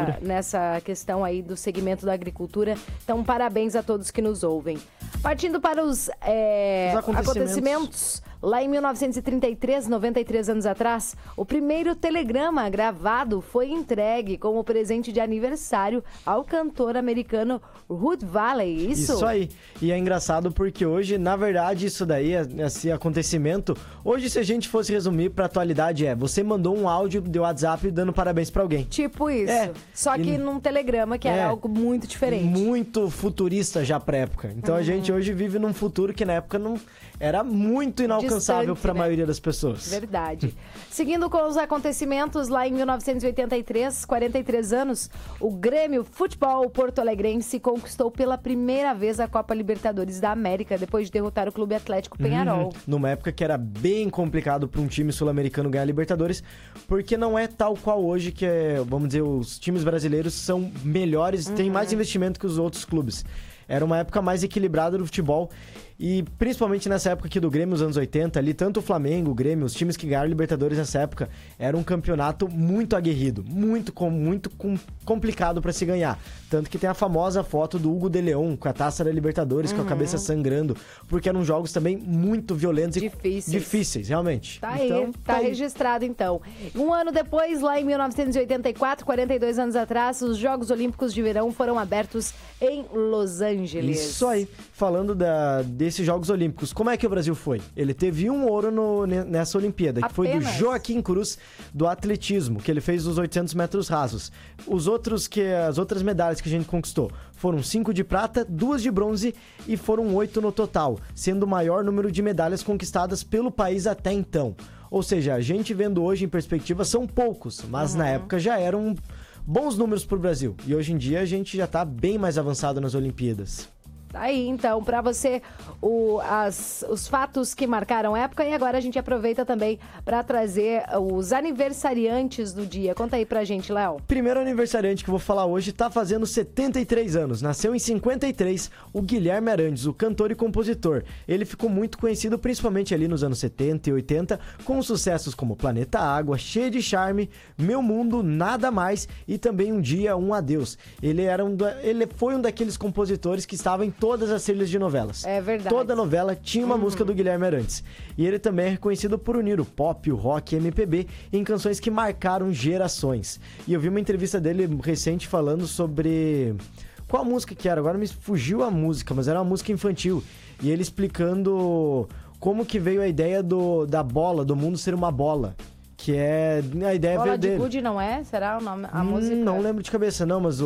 nessa questão aí do segmento da agricultura. Então, parabéns a todos que nos ouvem. Partindo para os acontecimentos. Lá em 1933, 93 anos atrás, o primeiro telegrama gravado foi entregue como presente de aniversário ao cantor americano Ruth Valley. Isso aí. E é engraçado porque hoje, na verdade, isso daí, esse acontecimento, hoje se a gente fosse resumir pra atualidade você mandou um áudio de WhatsApp dando parabéns pra alguém. Tipo isso. Só que num telegrama, que era algo muito diferente. Muito futurista já pra época. Então a gente hoje vive num futuro que na época não era muito inalcançável para a maioria das pessoas. Verdade. Seguindo com os acontecimentos, lá em 1983, 43 anos, o Grêmio Futebol Porto Alegrense conquistou pela primeira vez a Copa Libertadores da América, depois de derrotar o Clube Atlético Peñarol. Numa época que era bem complicado para um time sul-americano ganhar a Libertadores, porque não é tal qual hoje que, vamos dizer, os times brasileiros são melhores, têm mais investimento que os outros clubes. Era uma época mais equilibrada do futebol. E principalmente nessa época aqui do Grêmio, nos anos 80, ali, tanto o Flamengo, o Grêmio, os times que ganharam Libertadores nessa época, era um campeonato muito aguerrido, muito complicado para se ganhar. Tanto que tem a famosa foto do Hugo de León com a taça da Libertadores, com a cabeça sangrando, porque eram jogos também muito violentos e difíceis, realmente. Tá aí, tá registrado então. Um ano depois, lá em 1984, 42 anos atrás, os Jogos Olímpicos de Verão foram abertos em Los Angeles. Isso aí. Falando desses Jogos Olímpicos, como é que o Brasil foi? Ele teve um ouro nessa Olimpíada, que foi do Joaquim Cruz, do atletismo, que ele fez os 800 metros rasos. As outras medalhas que a gente conquistou foram 5 de prata, 2 de bronze e foram 8 no total, sendo o maior número de medalhas conquistadas pelo país até então. Ou seja, a gente vendo hoje em perspectiva são poucos, mas na época já eram bons números para o Brasil. E hoje em dia a gente já está bem mais avançado nas Olimpíadas. Tá aí, então, para você os fatos que marcaram a época, e agora a gente aproveita também para trazer os aniversariantes do dia. Conta aí pra gente, Léo. Primeiro aniversariante que eu vou falar hoje tá fazendo 73 anos. Nasceu em 53, o Guilherme Arantes, o cantor e compositor. Ele ficou muito conhecido principalmente ali nos anos 70 e 80, com sucessos como Planeta Água, Cheio de Charme, Meu Mundo, Nada Mais e também Um Dia, Um Adeus. Ele foi um daqueles compositores que estavam em todas as trilhas de novelas. É verdade. Toda novela tinha uma música do Guilherme Arantes. E ele também é reconhecido por unir o pop, o rock e MPB em canções que marcaram gerações. E eu vi uma entrevista dele recente falando sobre... Qual música que era? Agora me fugiu a música, mas era uma música infantil. E ele explicando como que veio a ideia da bola, do mundo ser uma bola. Que é... A ideia Bola veio de dele. Gude, não é? Será o nome? A música? Não lembro de cabeça não, mas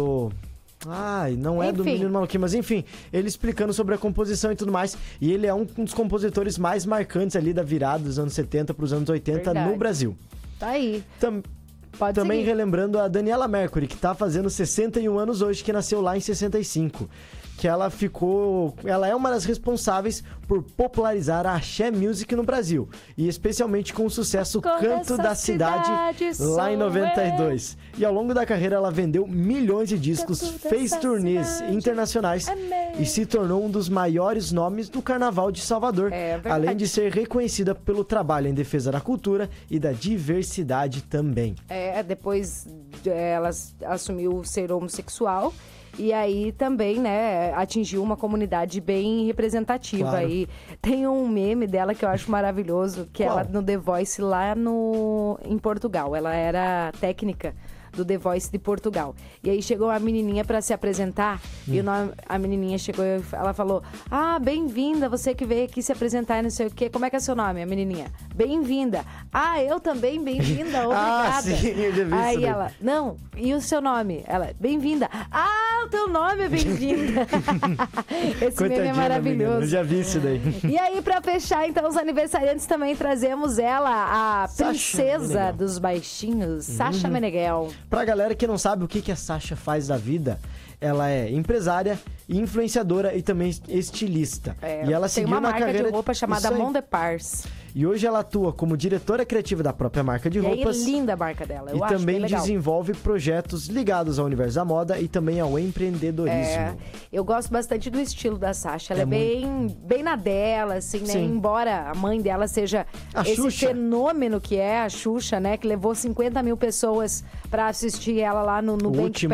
não é do Menino Maluquinho, mas enfim, ele explicando sobre a composição e tudo mais, e ele é um dos compositores mais marcantes ali da virada dos anos 70 para os anos 80 no Brasil. Tá aí. Também seguir. Relembrando a Daniela Mercury, que tá fazendo 61 anos hoje, que nasceu lá em 65. Que ela é uma das responsáveis por popularizar a Axé Music no Brasil. E especialmente com o sucesso Canto da Cidade lá em 92. E ao longo da carreira ela vendeu milhões de discos, fez turnês internacionais e se tornou um dos maiores nomes do Carnaval de Salvador. Além de ser reconhecida pelo trabalho em defesa da cultura e da diversidade também. Depois ela assumiu ser homossexual. E aí também, né, atingiu uma comunidade bem representativa. Claro. E tem um meme dela que eu acho maravilhoso, que ela no The Voice lá em Portugal. Ela era técnica do The Voice de Portugal. E aí chegou a menininha pra se apresentar e a menininha chegou e ela falou: bem-vinda, você que veio aqui se apresentar e não sei o quê. Como é que é seu nome? A menininha: bem-vinda. Eu também, bem-vinda, obrigada. Sim, eu já vi aí isso ela: não, e o seu nome? Ela: bem-vinda. O teu nome é bem-vinda. Esse meme é maravilhoso. Eu já vi isso daí. E aí, pra fechar, então, os aniversariantes, também trazemos ela, a princesa dos baixinhos, Sasha Meneghel. Pra galera que não sabe o que a Sasha faz da vida, ela é empresária, influenciadora e também estilista. E ela seguiu na carreira... Tem uma marca de roupa chamada Mondepars. E hoje ela atua como diretora criativa da própria marca de roupas. E é linda a marca dela, eu acho E também bem legal. Desenvolve projetos ligados ao universo da moda e também ao empreendedorismo. Eu gosto bastante do estilo da Sasha. Ela é bem na dela, assim, né? Embora a mãe dela seja esse fenômeno que é a Xuxa, né? Que levou 50 mil pessoas pra assistir ela lá no Bem